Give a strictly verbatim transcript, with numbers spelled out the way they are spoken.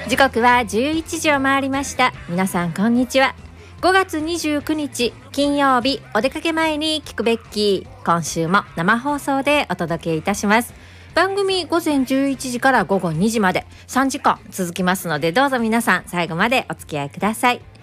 時刻はじゅういちじを回りました。皆さんこんにちは。ごがつにじゅうくにち金曜日、お出かけ前に聞くべき、今週も生放送でお届けいたします。番組ごぜんじゅういちじからごごにじまでさんじかん続きますので、どうぞ皆さん最後までお付き合いください。